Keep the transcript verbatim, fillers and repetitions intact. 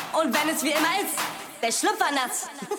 Und wenn es wie immer ist, der Schlüpfer nass.